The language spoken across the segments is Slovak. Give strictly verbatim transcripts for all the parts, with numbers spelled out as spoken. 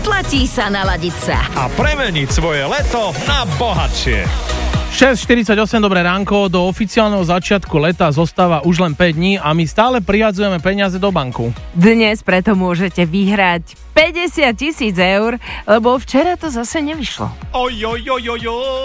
Oplatí sa naladiť sa. A premeniť svoje leto na bohatšie. šesť štyridsaťosem, dobré ránko, do oficiálneho začiatku leta zostáva už len päť dní a my stále prihadzujeme peniaze do banku. Dnes preto môžete vyhrať päťdesiat tisíc eur, lebo včera to zase nevyšlo. Oj, oj, oj, oj,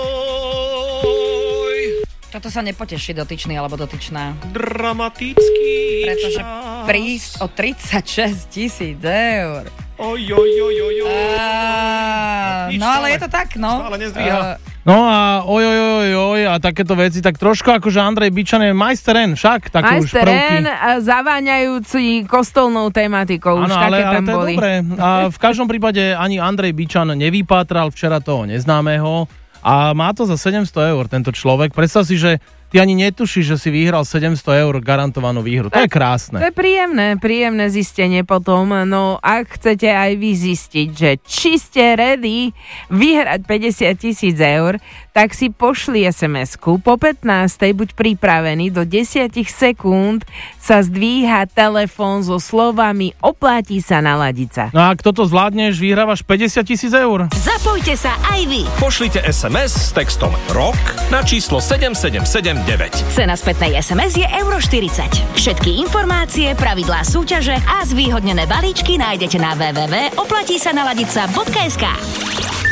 oj. Toto sa nepoteší dotyčný alebo dotyčná. Dramatický Pretože čas. prísť o tridsaťšesť tisíc eur. Oj, oj, oj, oj, oj. Á, Nič no ale stále. je to tak, no. Stále nezdvíha. Uh, No a oj, oj, oj, oj a takéto veci, tak trošku akože Andrej Bičan je majsteren, však také už prvky. Majsteren, zaváňajúci kostolnou tematikou, už Áno, také ale, ale tam to je boli. dobré. A v každom prípade ani Andrej Bičan nevypátral včera toho neznámeho a má to za sedemsto eur tento človek. Predstav si, že ty ani netušíš, že si vyhral sedemsto eur garantovanú výhru. To je krásne. To je príjemné, príjemné zistenie potom. No ak chcete aj vy zistiť, že či ste ready vyhrať päťdesiat tisíc eur, tak si pošli es em esku. Po pätnástej buď pripravený, do desať sekúnd sa zdvíha telefón so slovami oplatí sa naladiť sa. No a ak toto zvládneš, vyhrávaš päťdesiat tisíc eur. Zapojte sa aj vy. Pošlite es em es s textom ROK na číslo sedem sedem sedem deväť. Cena spätnej es em es je euro štyridsať. Všetky informácie, pravidlá súťaže a zvýhodnené balíčky nájdete na w w w bodka oplatí sa naladiť sa bodka es ká.